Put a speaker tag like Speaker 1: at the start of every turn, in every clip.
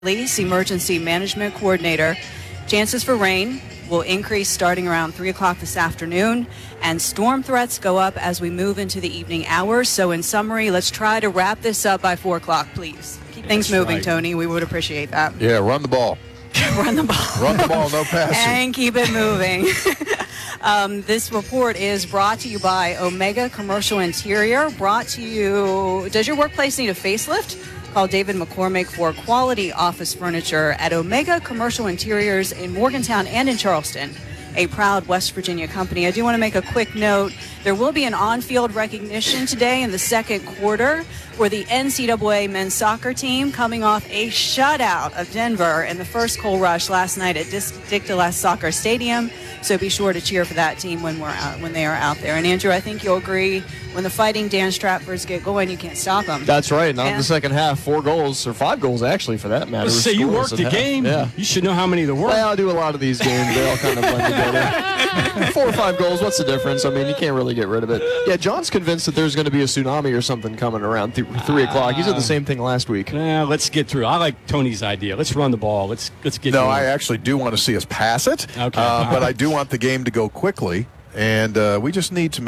Speaker 1: Emergency Management Coordinator. Chances for rain will increase starting around 3 o'clock this afternoon, and storm threats go up as we move into the evening hours. So in summary, let's try to wrap this up by 4 o'clock, please. Keep things moving, right. Tony. We would appreciate that.
Speaker 2: Yeah, run the ball.
Speaker 1: Run the ball.
Speaker 2: Run the ball, no passing.
Speaker 1: And keep it moving. This report is brought to you by Omega Commercial Interior. Brought to you, does your workplace need a facelift? Call David McCormick for quality office furniture at Omega Commercial Interiors in Morgantown and in Charleston, a proud West Virginia company. I do want to make a quick note. There will be an on-field recognition today in the second quarter for the NCAA men's soccer team coming off a shutout of Denver in the first coal rush last night at Dick DeLass Soccer Stadium. So be sure to cheer for that team when they are out there. And Andrew, I think you'll agree, when the Fighting Dan Stratfords get going, you can't stop them.
Speaker 3: That's right. Not in the second half. 4 goals, or 5 goals actually, for that matter.
Speaker 4: Let's say you worked the game. Yeah. You should know how many there were.
Speaker 3: Well, I do a lot of these games. They all kind of blend together. 4 or 5 goals, what's the difference? I mean, you can't really get rid of it. Yeah, John's convinced that there's going to be a tsunami or something coming around 3 o'clock. He said the same thing last week.
Speaker 4: Let's get through. I like Tony's idea. Let's run the ball. Let's get
Speaker 2: No,
Speaker 4: going.
Speaker 2: I actually do want to see us pass it.
Speaker 4: Okay.
Speaker 2: But I do want the game to go quickly. And we just need to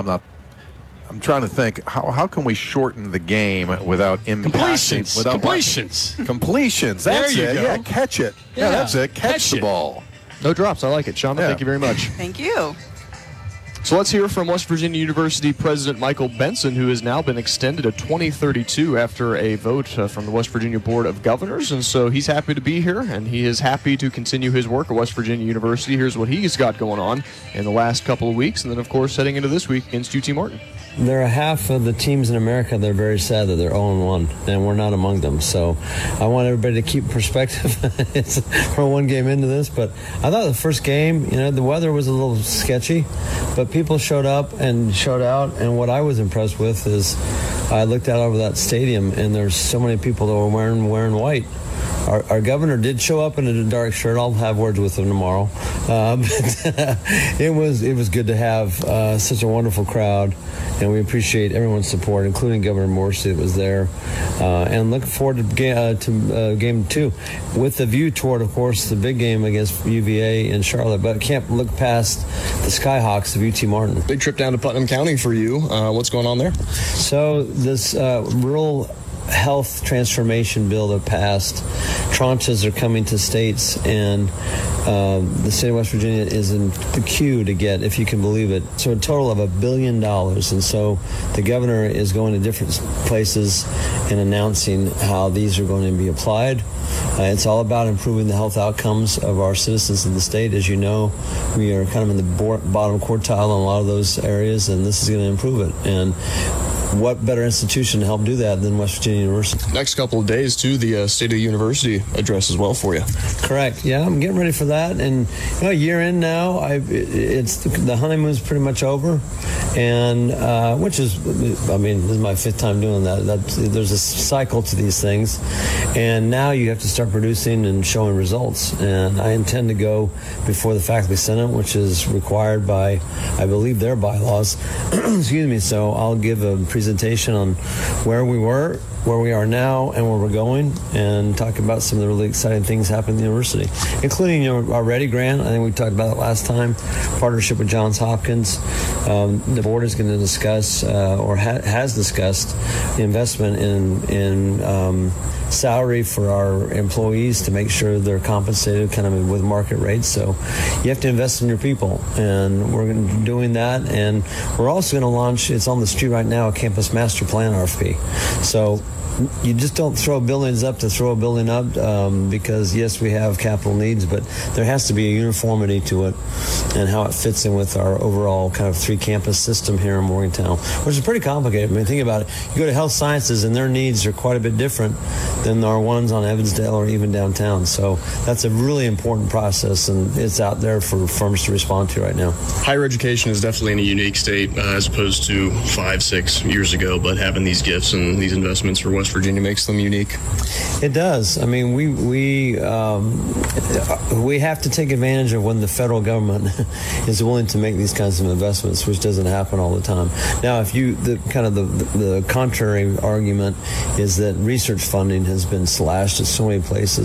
Speaker 2: I'm trying to think, how can we shorten the game without impacting? Completions. That's
Speaker 4: there you
Speaker 2: it.
Speaker 4: go.
Speaker 2: Yeah, catch it. Yeah, that's it. Catch the ball.
Speaker 3: No drops. I like it. Shauna, thank you very much.
Speaker 1: Thank you.
Speaker 3: So let's hear from West Virginia University President Michael Benson, who has now been extended to 2032 after a vote from the West Virginia Board of Governors. And so he's happy to be here, and he is happy to continue his work at West Virginia University. Here's what he's got going on in the last couple of weeks, and then, of course, heading into this week against UT Martin.
Speaker 5: There are half of the teams in America that are very sad that they're 0-1, and we're not among them. So I want everybody to keep perspective. We're one game into this, but I thought the first game, the weather was a little sketchy, but people showed up and showed out. And what I was impressed with is I looked out over that stadium, and there's so many people that were wearing white. Our governor did show up in a dark shirt. I'll have words with him tomorrow. But it was good to have such a wonderful crowd, and we appreciate everyone's support, including Governor Morsi that was there. And looking forward to game 2, with the view toward, of course, the big game against UVA in Charlotte. But can't look past the Skyhawks of UT Martin.
Speaker 3: Big trip down to Putnam County for you. What's going on there?
Speaker 5: So this rural health transformation bill that passed, tranches are coming to states, and the state of West Virginia is in the queue to get, if you can believe it, so a total of $1 billion. And so the governor is going to different places and announcing how these are going to be applied. It's all about improving the health outcomes of our citizens in the state. As you know, we are kind of in the bottom quartile in a lot of those areas, and this is going to improve it. And what better institution to help do that than West Virginia University?
Speaker 3: Next couple of days, too, the State of the University address as well for you.
Speaker 5: Correct. Yeah, I'm getting ready for that. And, a year in now, it's the honeymoon's pretty much over. And which is, this is my 5th time doing that. There's a cycle to these things. And now you have to start producing and showing results. And I intend to go before the Faculty Senate, which is required by, I believe, their bylaws. Excuse me. So I'll give a presentation on where we were, where we are now, and where we're going, and talk about some of the really exciting things happening at the university, including our READY grant. I think we talked about it last time, partnership with Johns Hopkins. The board is going to discuss, has discussed, the investment in salary for our employees to make sure they're compensated kind of with market rates. So you have to invest in your people, and we're doing that. And we're also going to launch, it's on the street right now, a campus master plan RFP. So you just don't throw buildings up to throw a building up because, yes, we have capital needs, but there has to be a uniformity to it and how it fits in with our overall kind of 3-campus system here in Morgantown, which is pretty complicated. Think about it. You go to health sciences, and their needs are quite a bit different than our ones on Evansdale or even downtown. So that's a really important process, and it's out there for firms to respond to right now.
Speaker 6: Higher education is definitely in a unique state as opposed to 5-6 years ago, but having these gifts and these investments for West West Virginia makes them unique.
Speaker 5: It does. I mean, we have to take advantage of when the federal government is willing to make these kinds of investments, which doesn't happen all the time. Now, if the contrary argument is that research funding has been slashed at so many places.